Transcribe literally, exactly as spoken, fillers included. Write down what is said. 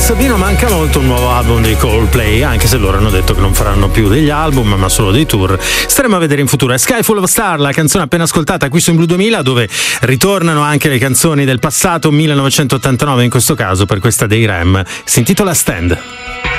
Sabino, manca molto un nuovo album dei Coldplay, anche se loro hanno detto che non faranno più degli album ma solo dei tour. Staremo a vedere in futuro. È Sky Full of Stars, la canzone appena ascoltata qui su Blu duemila, dove ritornano anche le canzoni del passato, millenovecentottantanove in questo caso, per questa dei Rem. Si intitola Stand.